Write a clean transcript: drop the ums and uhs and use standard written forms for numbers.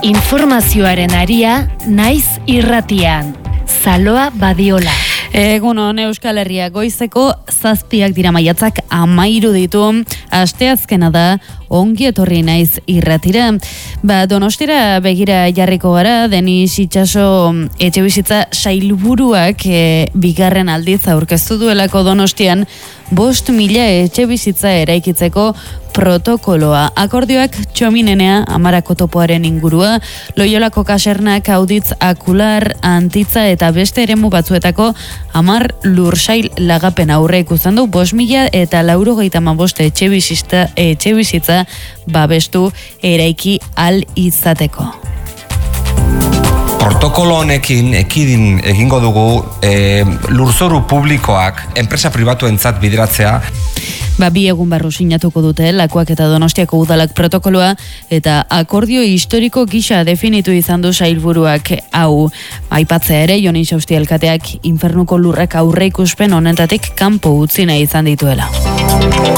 Informazioaren aria naiz irratian. Zaloa Badiola. Egunon, Euskal Herria goizeko 7 dira maiatzak 13 ditu. Asteazkena da, ongi etorri naiz irratira. Donostira begira jarriko gara, Denis Itxaso etxebizitza sailburuak bigarren aldiz aurkeztu duelako Donostian 5.000 etxebizitza eraikitzeko protokoloa. Akordioak Txominenea, Amarako topoaren ingurua, Loiolako kasernak, Auditz, Akular, Antitza eta beste eremu batzuetako 10 lursail lagapen aurre ikusten du 5.095 etxebizitza babestu eraiki al izateko. Protokolo honekin ekidin egingo dugu lurzoru publikoak enpresa pribatuentzat bideratzea. Bi egun barru sinatuko dute Lakuak eta Donostiako udalak protokoloa eta akordio historiko gisa definitu izan du sailburuak hau. Aipatzea ere, Jon Insausti alkateak infernuko lurrak aurreikuspen honetatik kanpo utzi nahi izan dituela.